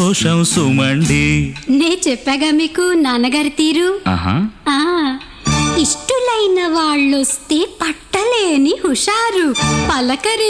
సంతోషం సుమండి. నే చెప్పాగా మీకు నాన్నగారి తీరు. ఆ ఇష్టులైన వాళ్ళొస్తే పట్టలేని హుషారు, పలకరి